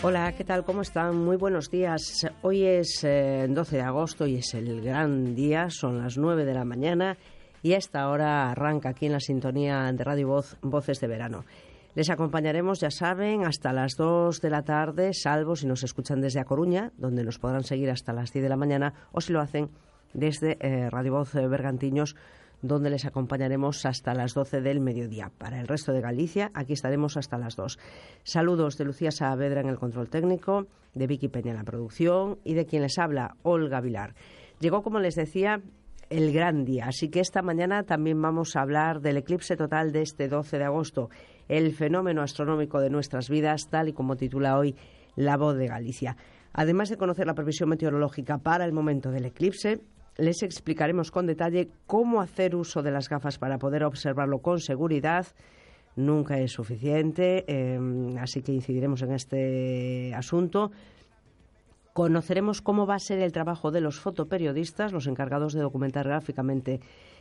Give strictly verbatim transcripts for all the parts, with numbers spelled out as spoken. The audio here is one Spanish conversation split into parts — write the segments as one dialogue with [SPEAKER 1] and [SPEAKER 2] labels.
[SPEAKER 1] Hola, ¿qué tal? ¿Cómo están? Muy buenos días. Hoy es eh, doce de agosto y es el gran día, son las nueve de la mañana y a esta hora arranca aquí en la sintonía de Radio Voz, Voces de Verano. Les acompañaremos, ya saben, hasta las dos de la tarde, salvo si nos escuchan desde A Coruña, donde nos podrán seguir hasta las diez de la mañana, o si lo hacen desde eh, Radio Voz Bergantiños, donde les acompañaremos hasta las doce del mediodía. Para el resto de Galicia, aquí estaremos hasta las dos. Saludos de Lucía Saavedra en el control técnico, de Vicky Peña en la producción y de quien les habla, Olga Vilar. Llegó, como les decía, el gran día, así que esta mañana también vamos a hablar del eclipse total de este doce de agosto, el fenómeno astronómico de nuestras vidas, tal y como titula hoy La Voz de Galicia. Además de conocer la previsión meteorológica para el momento del eclipse, les explicaremos con detalle cómo hacer uso de las gafas para poder observarlo con seguridad. Nunca es suficiente, eh, así que incidiremos en este asunto. Conoceremos cómo va a ser el trabajo de los fotoperiodistas, los encargados de documentar gráficamente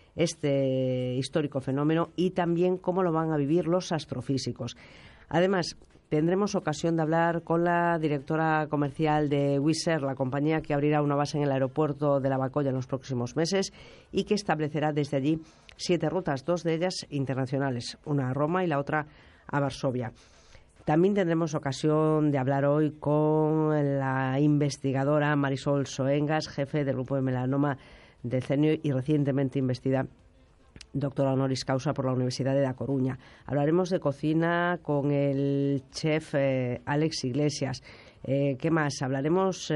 [SPEAKER 1] este histórico fenómeno, y también cómo lo van a vivir los astrofísicos. Además, tendremos ocasión de hablar con la directora comercial de Wizz Air, la compañía que abrirá una base en el aeropuerto de Lavacolla en los próximos meses y que establecerá desde allí siete rutas, dos de ellas internacionales, una a Roma y la otra a Varsovia. También tendremos ocasión de hablar hoy con la investigadora Marisol Soengas, jefe del grupo de melanoma del CENIO y recientemente investida doctora honoris causa por la Universidad de La Coruña. Hablaremos de cocina con el chef eh, Alex Iglesias. Eh, ¿Qué más? Hablaremos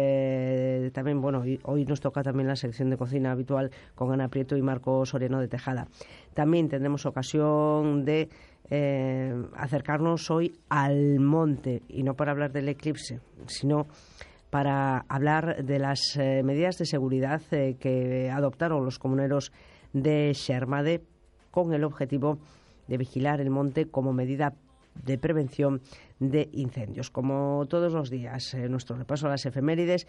[SPEAKER 1] eh, también, bueno, hoy, hoy nos toca también la sección de cocina habitual con Ana Prieto y Marco Soriano de Tejada. También tendremos ocasión de eh, acercarnos hoy al monte, y no para hablar del eclipse, sino para hablar de las eh, medidas de seguridad eh, que adoptaron los comuneros de Xermade con el objetivo de vigilar el monte como medida de prevención de incendios. Como todos los días, eh, nuestro repaso a las efemérides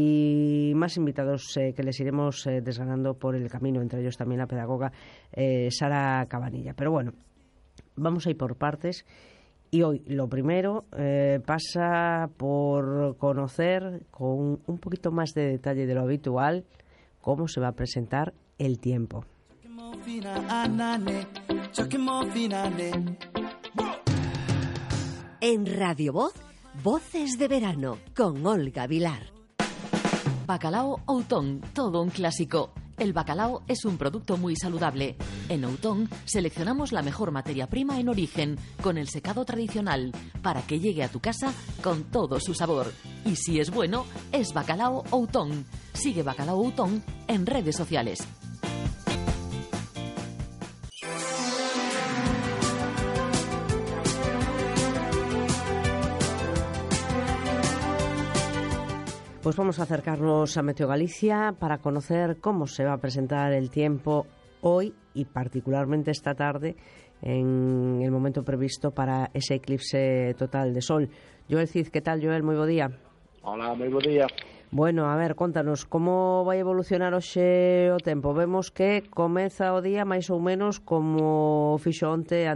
[SPEAKER 1] y más invitados eh, que les iremos eh, desgranando por el camino, entre ellos también la pedagoga eh, Sara Cabanilla. Pero bueno, vamos a ir por partes. Y hoy lo primero eh, pasa por conocer con un poquito más de detalle de lo habitual cómo se va a presentar el tiempo.
[SPEAKER 2] En Radio Voz, Voces de Verano, con Olga Vilar.
[SPEAKER 3] Bacalao Outón, todo un clásico. El bacalao es un producto muy saludable. En Outón seleccionamos la mejor materia prima en origen, con el secado tradicional, para que llegue a tu casa con todo su sabor. Y si es bueno, es Bacalao Outón. Sigue Bacalao Outón en redes sociales.
[SPEAKER 1] Pues vamos a acercarnos a Meteo Galicia para conocer cómo se va a presentar el tiempo hoy y particularmente esta tarde en el momento previsto para ese eclipse total de sol. Joel Cid, ¿qué tal, Joel? Muy bo día.
[SPEAKER 4] Hola, moi bo día.
[SPEAKER 1] Bueno, a ver, contanos, como vai evolucionar hoxe o tempo? Vemos que comeza o día máis ou menos como fixo onte